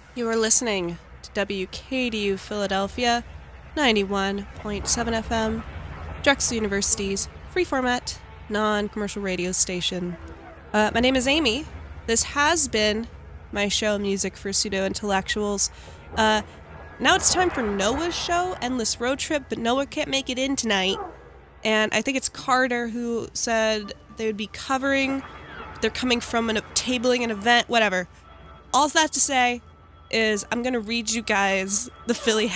You are listening to WKDU Philadelphia, 91.7 FM, Drexel University's free format, non-commercial radio station. My name is Amy. This has been my show, Music for Pseudo-Intellectuals. Now it's time for Noah's show, Endless Road Trip, but Noah can't make it in tonight. And I think it's Carter who said they would be covering, they're coming from tabling an event, whatever. All that to say is I'm going to read you guys the Philly